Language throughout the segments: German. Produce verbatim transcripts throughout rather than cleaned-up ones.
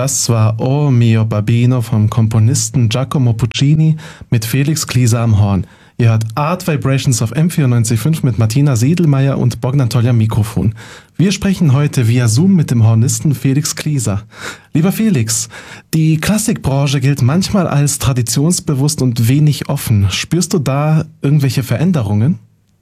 Das war O mio Babino vom Komponisten Giacomo Puccini mit Felix Klieser am Horn. Ihr hört Art Vibrations auf M vierundneunzig Komma fünf mit Martina Siedelmeier und Bogdan Tolja am Mikrofon. Wir sprechen heute via Zoom mit dem Hornisten Felix Klieser. Lieber Felix, die Klassikbranche gilt manchmal als traditionsbewusst und wenig offen. Spürst du da irgendwelche Veränderungen?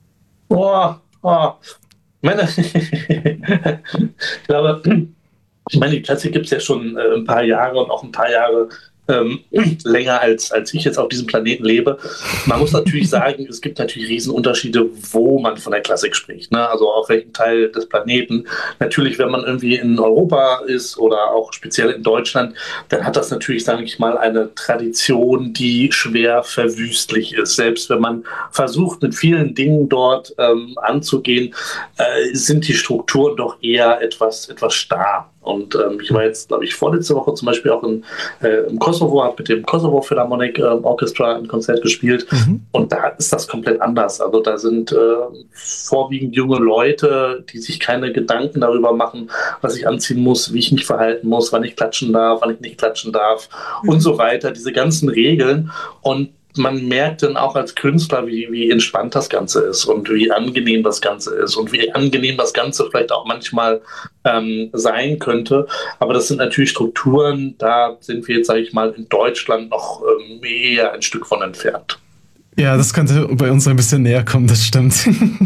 Boah, oh. meine, ich glaube, ich meine, die Klassik gibt es ja schon äh, ein paar Jahre und auch ein paar Jahre ähm, länger, als, als ich jetzt auf diesem Planeten lebe. Man muss natürlich sagen, es gibt natürlich Riesenunterschiede, wo man von der Klassik spricht, ne? Also auf welchem Teil des Planeten. Natürlich, wenn man irgendwie in Europa ist oder auch speziell in Deutschland, dann hat das natürlich, sage ich mal, eine Tradition, die schwer verwüstlich ist. Selbst wenn man versucht, mit vielen Dingen dort ähm, anzugehen, äh, sind die Strukturen doch eher etwas, etwas starr. Und ähm, ich war jetzt, glaube ich, vorletzte Woche zum Beispiel auch in, äh, im Kosovo, habe mit dem Kosovo Philharmonic äh, Orchestra ein Konzert gespielt. Mhm. Und da ist das komplett anders. Also da sind äh, vorwiegend junge Leute, die sich keine Gedanken darüber machen, was ich anziehen muss, wie ich mich verhalten muss, wann ich klatschen darf, wann ich nicht klatschen darf mhm. und so weiter. Diese ganzen Regeln. Und man merkt dann auch als Künstler, wie, wie entspannt das Ganze ist und wie angenehm das Ganze ist und wie angenehm das Ganze vielleicht auch manchmal ähm, sein könnte. Aber das sind natürlich Strukturen, da sind wir jetzt, sage ich mal, in Deutschland noch ähm, eher ein Stück von entfernt. Ja, das könnte bei uns ein bisschen näher kommen, das stimmt.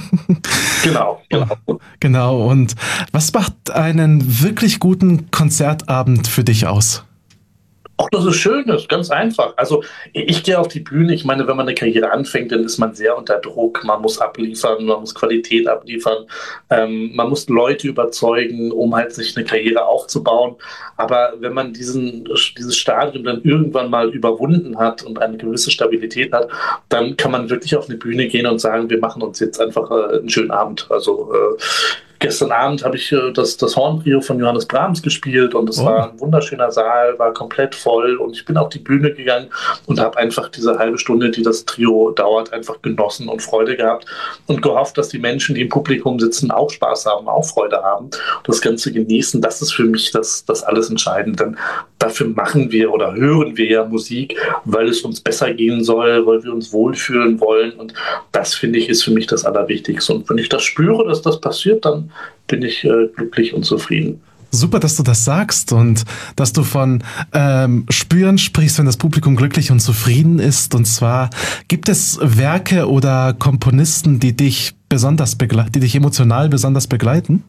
Genau, genau. Genau, und was macht einen wirklich guten Konzertabend für dich aus? Auch das ist schön, das ist ganz einfach. Also ich gehe auf die Bühne, ich meine, wenn man eine Karriere anfängt, dann ist man sehr unter Druck, man muss abliefern, man muss Qualität abliefern, ähm, man muss Leute überzeugen, um halt sich eine Karriere aufzubauen. Aber wenn man diesen, dieses Stadium dann irgendwann mal überwunden hat und eine gewisse Stabilität hat, dann kann man wirklich auf eine Bühne gehen und sagen, wir machen uns jetzt einfach äh, einen schönen Abend. Also äh, Gestern Abend habe ich äh, das, das Horntrio von Johannes Brahms gespielt und es oh. war ein wunderschöner Saal, war komplett voll und ich bin auf die Bühne gegangen und habe einfach diese halbe Stunde, die das Trio dauert, einfach genossen und Freude gehabt und gehofft, dass die Menschen, die im Publikum sitzen, auch Spaß haben, auch Freude haben und das Ganze genießen. Das ist für mich das, das alles entscheidend, denn dafür machen wir oder hören wir ja Musik, weil es uns besser gehen soll, weil wir uns wohlfühlen wollen und das, finde ich, ist für mich das Allerwichtigste. Und wenn ich das spüre, dass das passiert, dann bin ich äh, glücklich und zufrieden. Super, dass du das sagst und dass du von ähm, Spüren sprichst, wenn das Publikum glücklich und zufrieden ist. Und zwar, gibt es Werke oder Komponisten, die dich besonders begle- die dich emotional besonders begleiten?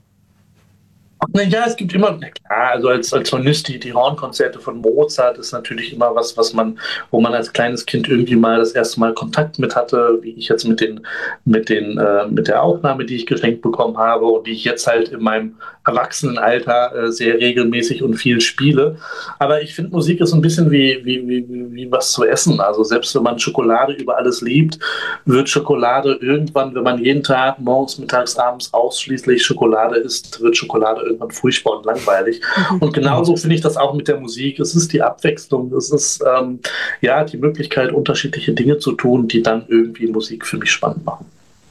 Naja, es gibt immer, na klar, also als, als Hornist, die, die Hornkonzerte von Mozart ist natürlich immer was, was man, wo man als kleines Kind irgendwie mal das erste Mal Kontakt mit hatte, wie ich jetzt mit den, mit den, äh, mit der Aufnahme, die ich geschenkt bekommen habe und die ich jetzt halt in meinem Erwachsenenalter äh, sehr regelmäßig und viel spiele. Aber ich finde, Musik ist ein bisschen wie, wie, wie, wie was zu essen. Also selbst wenn man Schokolade über alles liebt, wird Schokolade irgendwann, wenn man jeden Tag morgens, mittags, abends ausschließlich Schokolade isst, wird Schokolade irgendwann furchtbar und langweilig. Und genauso finde ich das auch mit der Musik. Es ist die Abwechslung, es ist ähm, ja die Möglichkeit, unterschiedliche Dinge zu tun, die dann irgendwie Musik für mich spannend machen.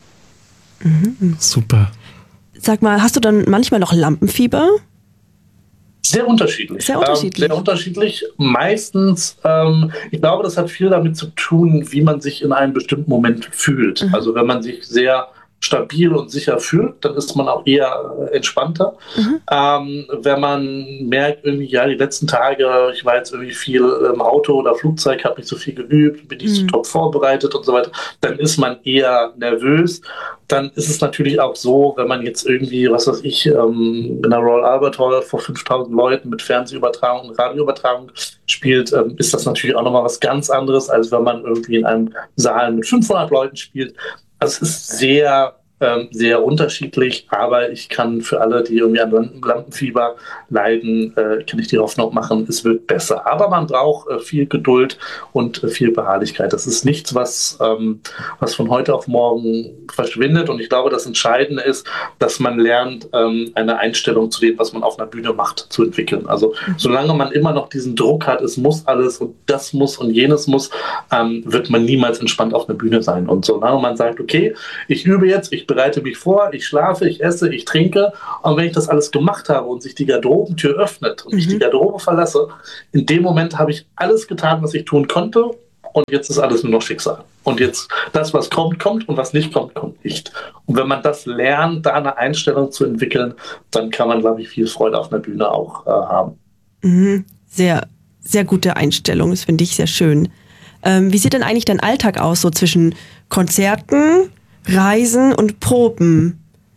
Mhm. Super. Sag mal, hast du dann manchmal noch Lampenfieber? Sehr unterschiedlich. Sehr unterschiedlich. Ähm, sehr unterschiedlich. Meistens, ähm, ich glaube, das hat viel damit zu tun, wie man sich in einem bestimmten Moment fühlt. Mhm. Also wenn man sich sehr stabil und sicher fühlt, dann ist man auch eher entspannter. Mhm. Ähm, wenn man merkt, irgendwie, ja, die letzten Tage, ich war jetzt irgendwie viel im Auto oder Flugzeug, habe nicht so viel geübt, bin nicht mhm. so top vorbereitet und so weiter, dann ist man eher nervös. Dann ist es natürlich auch so, wenn man jetzt irgendwie, was weiß ich, ähm, in der Royal Albert Hall vor fünftausend Leuten mit Fernsehübertragung und Radioübertragung spielt, ähm, ist das natürlich auch nochmal was ganz anderes, als wenn man irgendwie in einem Saal mit fünfhundert Leuten spielt. Also es ist sehr, ähm, sehr unterschiedlich, aber ich kann für alle, die irgendwie an Lampenfieber leiden, äh, kann ich die Hoffnung machen, es wird besser. Aber man braucht äh, viel Geduld und äh, viel Beharrlichkeit. Das ist nichts, was, ähm, was von heute auf morgen verschwindet. Und ich glaube, das Entscheidende ist, dass man lernt, ähm, eine Einstellung zu dem, was man auf einer Bühne macht, zu entwickeln. Also solange man immer noch diesen Druck hat, es muss alles und das muss und jenes muss, ähm, wird man niemals entspannt auf einer Bühne sein. Und solange man sagt, okay, ich übe jetzt, ich bereite mich vor, ich schlafe, ich esse, ich trinke. Und wenn ich das alles gemacht habe und sich die Garderobentür öffnet und mhm. ich die Garderobe verlasse, in dem Moment habe ich alles getan, was ich tun konnte. Und jetzt ist alles nur noch Schicksal. Und jetzt, das, was kommt, kommt und was nicht kommt, kommt nicht. Und wenn man das lernt, da eine Einstellung zu entwickeln, dann kann man, glaube ich, viel Freude auf einer Bühne auch äh, haben. Mhm. Sehr, sehr gute Einstellung. Das finde ich sehr schön. Ähm, wie sieht denn eigentlich dein Alltag aus, so zwischen Konzerten, Reisen und Proben?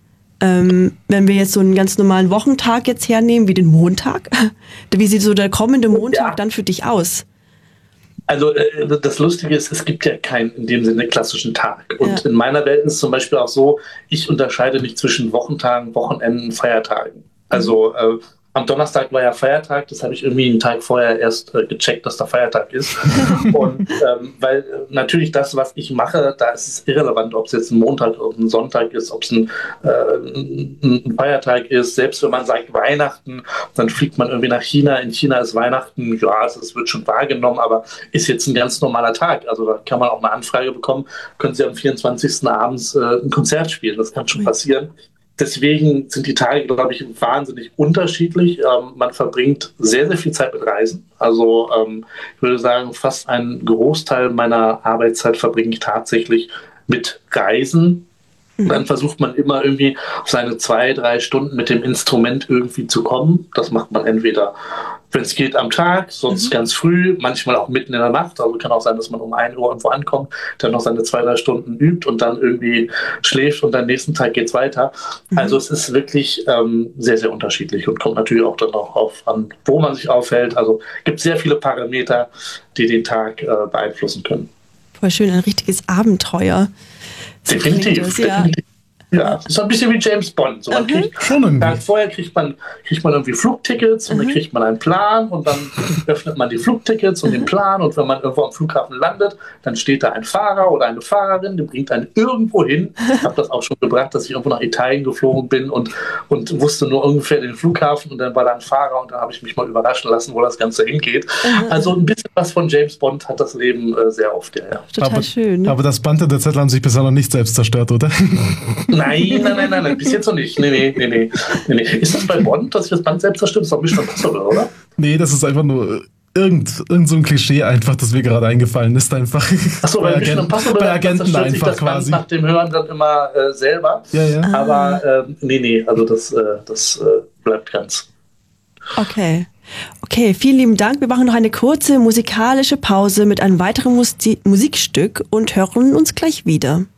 Ähm, wenn wir jetzt so einen ganz normalen Wochentag jetzt hernehmen, wie den Montag, wie sieht so der kommende Montag ja. dann für dich aus? Also äh, das Lustige ist, es gibt ja keinen in dem Sinne klassischen Tag. Und ja. in meiner Welt ist es zum Beispiel auch so, ich unterscheide nicht zwischen Wochentagen, Wochenenden, Feiertagen. Also äh, am Donnerstag war ja Feiertag, das habe ich irgendwie einen Tag vorher erst äh, gecheckt, dass da Feiertag ist. Und ähm, weil äh, natürlich das, was ich mache, da ist es irrelevant, ob es jetzt ein Montag oder ein Sonntag ist, ob es ein, äh, ein Feiertag ist. Selbst wenn man sagt Weihnachten, dann fliegt man irgendwie nach China. In China ist Weihnachten, ja, also es wird schon wahrgenommen, aber ist jetzt ein ganz normaler Tag. Also da kann man auch eine Anfrage bekommen, können Sie am vierundzwanzigsten abends äh, ein Konzert spielen, das kann schon passieren. Deswegen sind die Tage, glaube ich, wahnsinnig unterschiedlich. Ähm, man verbringt sehr, sehr viel Zeit mit Reisen. Also ähm, ich würde sagen, fast einen Großteil meiner Arbeitszeit verbringe ich tatsächlich mit Reisen. Und dann versucht man immer irgendwie auf seine zwei, drei Stunden mit dem Instrument irgendwie zu kommen. Das macht man entweder, wenn es geht, am Tag, sonst mhm. ganz früh, manchmal auch mitten in der Nacht. Also kann auch sein, dass man um ein Uhr irgendwo ankommt, dann noch seine zwei, drei Stunden übt und dann irgendwie schläft und am nächsten Tag geht es weiter. Mhm. Also es ist wirklich ähm, sehr, sehr unterschiedlich und kommt natürlich auch dann auch auf an, wo man sich aufhält. Also gibt sehr viele Parameter, die den Tag äh, beeinflussen können. Voll schön, ein richtiges Abenteuer. Definitiv, das, ja. definitiv. Ja, es ist ein bisschen wie James Bond. So, man mhm. kriegt, schon Tag vorher kriegt man, kriegt man irgendwie Flugtickets und mhm. dann kriegt man einen Plan und dann öffnet man die Flugtickets und mhm. den Plan und wenn man irgendwo am Flughafen landet, dann steht da ein Fahrer oder eine Fahrerin, die bringt einen irgendwo hin. Ich habe das auch schon gebracht, dass ich irgendwo nach Italien geflogen bin und, und wusste nur ungefähr den Flughafen und dann war da ein Fahrer und dann habe ich mich mal überraschen lassen, wo das Ganze hingeht. Mhm. Also ein bisschen was von James Bond hat das Leben äh, sehr oft. Ja, ja. Total aber, schön. Aber das Band in der Zettel haben sich bisher noch nicht selbst zerstört, oder? Nein, nein, nein, nein, nein, bis jetzt noch nicht. Nee, nee, nee, nee, nee. Ist das bei Bond, dass sich das Band selbst zerstört? Das ist doch Mission Impossible, oder? Nee, das ist einfach nur irgend, irgend so ein Klischee einfach, das mir gerade eingefallen ist. Einfach Achso, bei, bei Mission Impossible bei Agenten zerstört einfach sich das quasi. Band nach dem Hören dann immer äh, selber. Ja, ja. Aber äh, nee, nee, also das, äh, das äh, bleibt ganz. Okay. Okay, vielen lieben Dank. Wir machen noch eine kurze musikalische Pause mit einem weiteren Musi- Musikstück und hören uns gleich wieder.